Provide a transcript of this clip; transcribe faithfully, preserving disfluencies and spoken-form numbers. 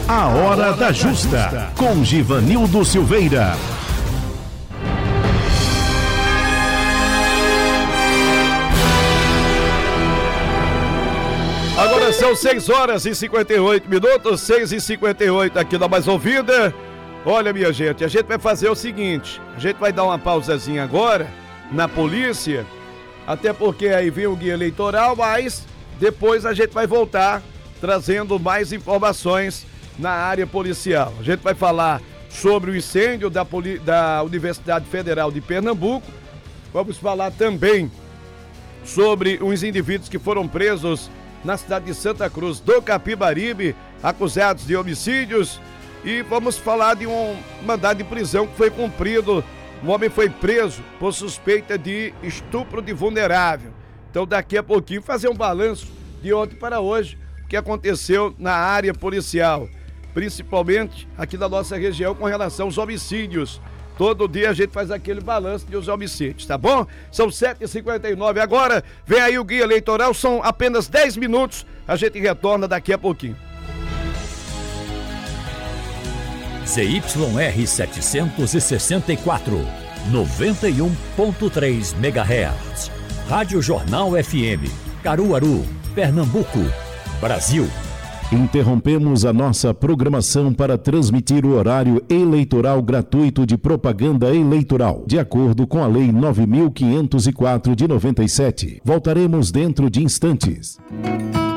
A Hora da Justa, com Givanildo Silveira. Agora são seis horas e cinquenta e oito minutos, seis e cinquenta e oito aqui na Mais Ouvida. Olha, minha gente, a gente vai fazer o seguinte, a gente vai dar uma pausazinha agora na polícia, até porque aí vem o guia eleitoral, mas depois a gente vai voltar trazendo mais informações na área policial. A gente vai falar sobre o incêndio da, Poli- da Universidade Federal de Pernambuco, vamos falar também sobre os indivíduos que foram presos na cidade de Santa Cruz do Capibaribe, acusados de homicídios, e vamos falar de um mandado de prisão que foi cumprido. Um homem foi preso por suspeita de estupro de vulnerável. Então daqui a pouquinho fazer um balanço de ontem para hoje, o que aconteceu na área policial, principalmente aqui da nossa região com relação aos homicídios. Todo dia a gente faz aquele balanço de os homicídios, tá bom? São sete e cinquenta e nove agora, vem aí o guia eleitoral, são apenas dez minutos, a gente retorna daqui a pouquinho. Z Y R setecentos e sessenta e quatro, noventa e um ponto três megahertz. Rádio Jornal F M, Caruaru, Pernambuco, Brasil. Interrompemos a nossa programação para transmitir o horário eleitoral gratuito de propaganda eleitoral, de acordo com a Lei nove mil quinhentos e quatro de noventa e sete. Voltaremos dentro de instantes.